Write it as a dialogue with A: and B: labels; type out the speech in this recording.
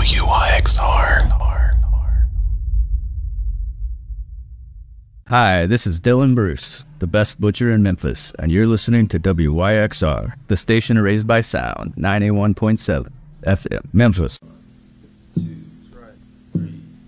A: WYXR.
B: Hi, this is Dylan Bruce, the best butcher in Memphis, and you're listening to WYXR, the station raised by sound, 91.7 FM, Memphis.